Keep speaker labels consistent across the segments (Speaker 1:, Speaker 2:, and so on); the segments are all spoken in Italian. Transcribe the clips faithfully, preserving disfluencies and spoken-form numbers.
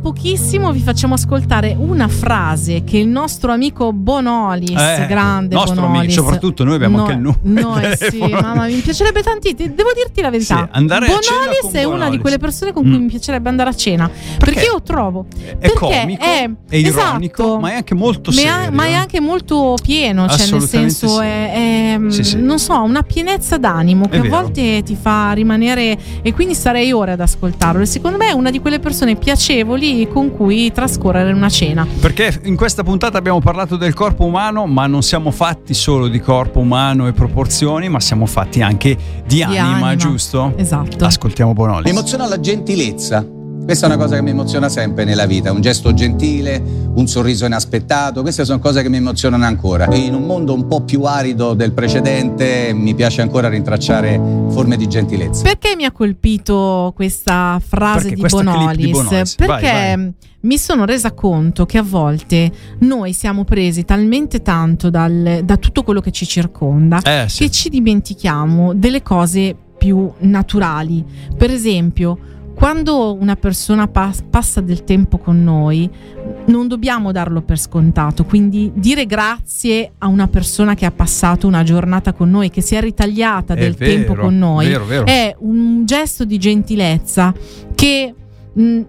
Speaker 1: pochissimo vi facciamo ascoltare una frase che il nostro amico Bonolis,
Speaker 2: eh,
Speaker 1: grande
Speaker 2: nostro
Speaker 1: Bonolis,
Speaker 2: amico, soprattutto noi abbiamo
Speaker 1: no,
Speaker 2: anche il numero.
Speaker 1: Noi sì, mamma, mi piacerebbe tanti, devo dirti la verità.
Speaker 2: Sì, andare
Speaker 1: Bonolis
Speaker 2: a cena con
Speaker 1: è una
Speaker 2: Bonolis.
Speaker 1: di quelle persone con cui
Speaker 2: Mm.
Speaker 1: mi piacerebbe andare a cena,
Speaker 2: Perché?
Speaker 1: perché io trovo
Speaker 2: È
Speaker 1: perché
Speaker 2: comico,
Speaker 1: è,
Speaker 2: è ironico,
Speaker 1: esatto,
Speaker 2: ma è anche molto
Speaker 1: ma è-
Speaker 2: serio.
Speaker 1: ma è anche molto pieno, cioè nel
Speaker 2: Assolutamente
Speaker 1: senso
Speaker 2: sì.
Speaker 1: è, è
Speaker 2: Sì, sì.
Speaker 1: non so, una pienezza d'animo che
Speaker 2: È
Speaker 1: a
Speaker 2: vero.
Speaker 1: volte ti fa rimanere, e quindi starei ore ad ascoltarlo, e secondo me è una di quelle persone piacevoli con cui trascorrere una cena.
Speaker 2: Perché in questa puntata abbiamo parlato del corpo umano, ma non siamo fatti solo di corpo umano e proporzioni, ma siamo fatti anche di,
Speaker 1: Di
Speaker 2: anima,
Speaker 1: anima.
Speaker 2: giusto?
Speaker 1: Esatto.
Speaker 2: Ascoltiamo
Speaker 3: Mi
Speaker 2: Bonolis.
Speaker 3: emoziona la gentilezza. Questa è una cosa che mi emoziona sempre nella vita, un gesto gentile, un sorriso inaspettato, queste sono cose che mi emozionano ancora. E in un mondo un po' più arido del precedente mi piace ancora rintracciare forme di gentilezza.
Speaker 1: Perché mi ha colpito questa frase
Speaker 2: Perché
Speaker 1: di
Speaker 2: questa clip
Speaker 1: Bonolis?
Speaker 2: di Bonolis.
Speaker 1: Perché
Speaker 2: Vai, vai.
Speaker 1: mi sono resa conto che a volte noi siamo presi talmente tanto dal- da tutto quello che ci circonda
Speaker 2: Eh, sì.
Speaker 1: che ci dimentichiamo delle cose più naturali. Per esempio, quando una persona pas- passa del tempo con noi, non dobbiamo darlo per scontato, quindi dire grazie a una persona che ha passato una giornata con noi, che si è ritagliata
Speaker 2: È
Speaker 1: del
Speaker 2: vero,
Speaker 1: tempo con noi,
Speaker 2: vero, vero.
Speaker 1: è un gesto di gentilezza che mh,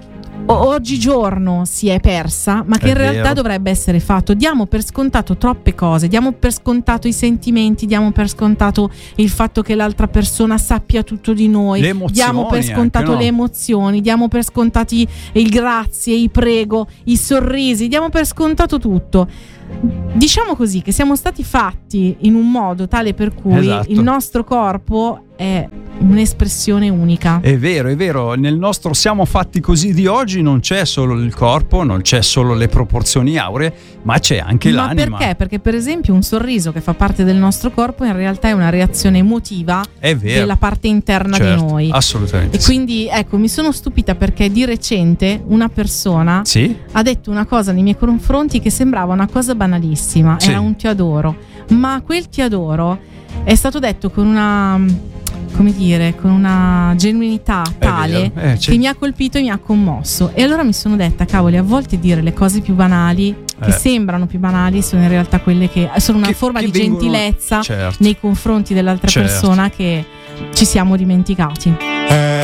Speaker 1: o- oggigiorno si è persa, ma che
Speaker 2: È
Speaker 1: in realtà
Speaker 2: vero.
Speaker 1: dovrebbe essere fatto. Diamo per scontato troppe cose, diamo per scontato i sentimenti, diamo per scontato il fatto che l'altra persona sappia tutto di noi,
Speaker 2: Le emozioni
Speaker 1: diamo per scontato
Speaker 2: anche, no?
Speaker 1: le emozioni, diamo per scontati il grazie, i prego, i sorrisi, diamo per scontato tutto. Diciamo così che siamo stati fatti in un modo tale per cui
Speaker 2: Esatto.
Speaker 1: il nostro corpo è un'espressione unica.
Speaker 2: È vero, è vero, nel nostro siamo fatti così di oggi non c'è solo il corpo, non c'è solo le proporzioni auree, ma c'è anche
Speaker 1: Ma
Speaker 2: l'anima.
Speaker 1: perché? Perché per esempio un sorriso che fa parte del nostro corpo in realtà è una reazione emotiva
Speaker 2: È vero.
Speaker 1: della parte interna
Speaker 2: Certo,
Speaker 1: di noi.
Speaker 2: assolutamente
Speaker 1: E
Speaker 2: sì.
Speaker 1: quindi ecco, mi sono stupita perché di recente una persona
Speaker 2: Sì?
Speaker 1: ha detto una cosa nei miei confronti che sembrava una cosa banalissima,
Speaker 2: Sì.
Speaker 1: era un ti adoro, ma quel ti adoro è stato detto con una, come dire, con una genuinità tale
Speaker 2: vero, eh, c'è-
Speaker 1: che mi ha colpito e mi ha commosso. E allora mi sono detta, cavoli, a volte dire le cose più banali, che
Speaker 2: Eh.
Speaker 1: sembrano più banali, sono in realtà quelle che sono una
Speaker 2: Che-
Speaker 1: forma
Speaker 2: che
Speaker 1: di
Speaker 2: vengono-
Speaker 1: gentilezza
Speaker 2: certo.
Speaker 1: nei confronti dell'altra
Speaker 2: Certo.
Speaker 1: persona che ci siamo dimenticati.